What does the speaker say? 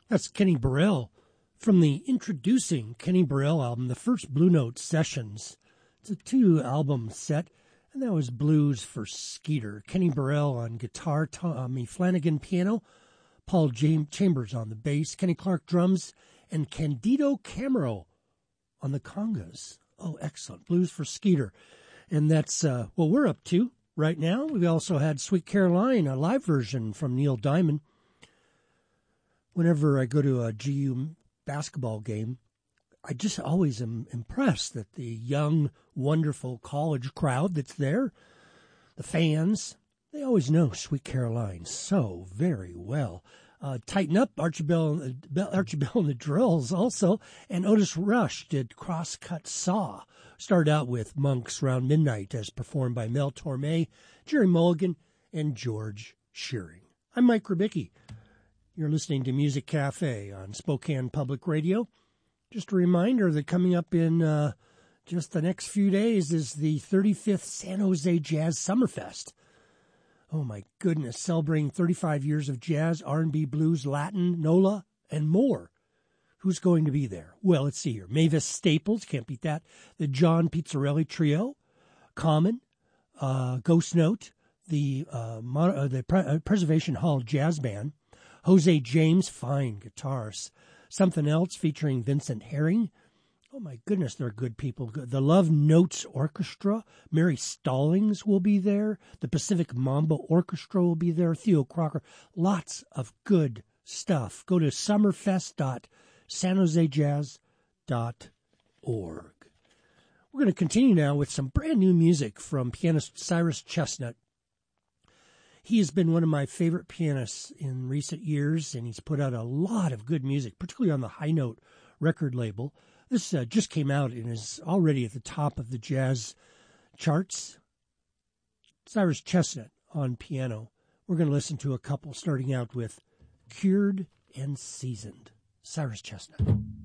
That's Kenny Burrell from the Introducing Kenny Burrell album, the first Blue Note Sessions. It's a 2-album set, and that was Blues for Skeeter. Kenny Burrell on guitar, Tommy Flanagan piano, Paul Chambers on the bass, Kenny Clark drums, and Candido Camero on the congas. Oh, excellent. Blues for Skeeter. And that's what we're up to right now. We also had Sweet Caroline, a live version from Neil Diamond. Whenever I go to a GU basketball game, I just always am impressed that the young, wonderful college crowd that's there, the fans, they always know Sweet Caroline so very well. Tighten Up, Archie Bell and the Drills also, and Otis Rush did Crosscut Saw. Started out with Monks Round Midnight as performed by Mel Torme, Jerry Mulligan, and George Shearing. I'm Mike Ribicki. You're listening to Music Cafe on Spokane Public Radio. Just a reminder that coming up in just the next few days is the 35th San Jose Jazz Summerfest. Oh my goodness, celebrating 35 years of jazz, R&B, blues, Latin, NOLA, and more. Who's going to be there? Well, let's see here. Mavis Staples, can't beat that. The John Pizzarelli Trio, Common, Ghost Note, the Preservation Hall Jazz Band, Jose James, fine guitars. Something Else featuring Vincent Herring. Oh my goodness, they're good people. The Love Notes Orchestra. Mary Stallings will be there. The Pacific Mambo Orchestra will be there. Theo Crocker. Lots of good stuff. Go to summerfest.sanjosejazz.org. We're going to continue now with some brand new music from pianist Cyrus Chestnut. He has been one of my favorite pianists in recent years, and he's put out a lot of good music, particularly on the High Note record label. This just came out and is already at the top of the jazz charts. Cyrus Chestnut on piano. We're going to listen to a couple, starting out with Cured and Seasoned. Cyrus Chestnut.